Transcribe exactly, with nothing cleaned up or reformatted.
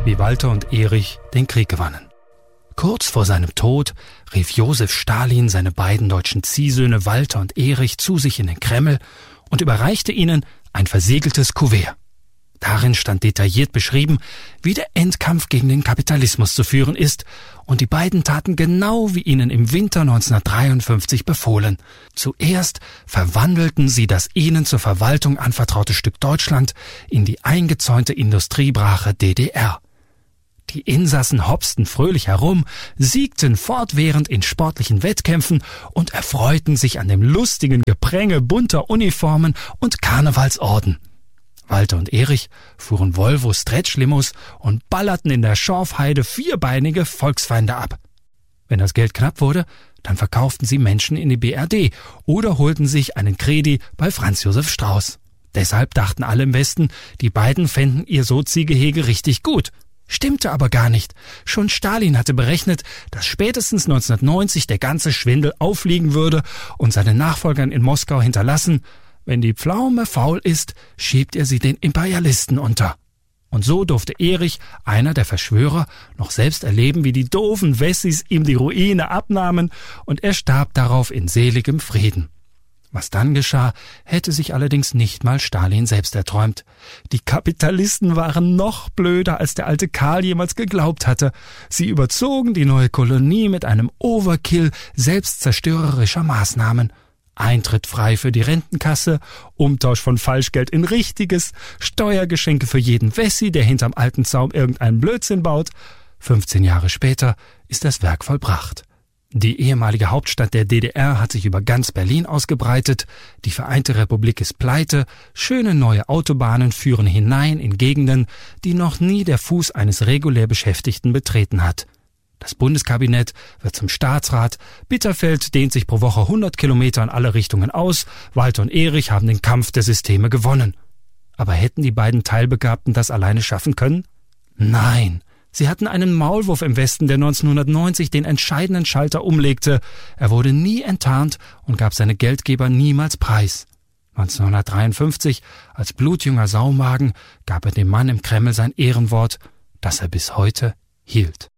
wie Walter und Erich den Krieg gewannen. Kurz vor seinem Tod rief Josef Stalin seine beiden deutschen Ziehsöhne Walter und Erich zu sich in den Kreml und überreichte ihnen ein versiegeltes Kuvert. Darin stand detailliert beschrieben, wie der Endkampf gegen den Kapitalismus zu führen ist, und die beiden taten genau wie ihnen im Winter neunzehnhundertdreiundfünfzig befohlen. Zuerst verwandelten sie das ihnen zur Verwaltung anvertraute Stück Deutschland in die eingezäunte Industriebrache D D R. Die Insassen hopsten fröhlich herum, siegten fortwährend in sportlichen Wettkämpfen und erfreuten sich an dem lustigen Gepränge bunter Uniformen und Karnevalsorden. Walter und Erich fuhren Volvo-Stretch-Limos und ballerten in der Schorfheide vierbeinige Volksfeinde ab. Wenn das Geld knapp wurde, dann verkauften sie Menschen in die B R D oder holten sich einen Kredi bei Franz Josef Strauß. Deshalb dachten alle im Westen, die beiden fänden ihr Sozi-Gehege richtig gut. Stimmte aber gar nicht. Schon Stalin hatte berechnet, dass spätestens neunzehnhundertneunzig der ganze Schwindel aufliegen würde und seinen Nachfolgern in Moskau hinterlassen: Wenn die Pflaume faul ist, schiebt er sie den Imperialisten unter. Und so durfte Erich, einer der Verschwörer, noch selbst erleben, wie die doofen Wessis ihm die Ruine abnahmen, und er starb darauf in seligem Frieden. Was dann geschah, hätte sich allerdings nicht mal Stalin selbst erträumt. Die Kapitalisten waren noch blöder, als der alte Karl jemals geglaubt hatte. Sie überzogen die neue Kolonie mit einem Overkill selbstzerstörerischer Maßnahmen. Eintritt frei für die Rentenkasse, Umtausch von Falschgeld in richtiges, Steuergeschenke für jeden Wessi, der hinterm alten Zaum irgendeinen Blödsinn baut. fünfzehn Jahre später ist das Werk vollbracht. Die ehemalige Hauptstadt der D D R hat sich über ganz Berlin ausgebreitet, die Vereinte Republik ist pleite, schöne neue Autobahnen führen hinein in Gegenden, die noch nie der Fuß eines regulär Beschäftigten betreten hat. Das Bundeskabinett wird zum Staatsrat, Bitterfeld dehnt sich pro Woche hundert Kilometer in alle Richtungen aus, Walter und Erich haben den Kampf der Systeme gewonnen. Aber hätten die beiden Teilbegabten das alleine schaffen können? Nein, sie hatten einen Maulwurf im Westen, der neunzehnhundertneunzig den entscheidenden Schalter umlegte. Er wurde nie enttarnt und gab seine Geldgeber niemals preis. neunzehnhundertdreiundfünfzig, als blutjunger Saumagen, gab er dem Mann im Kreml sein Ehrenwort, das er bis heute hielt.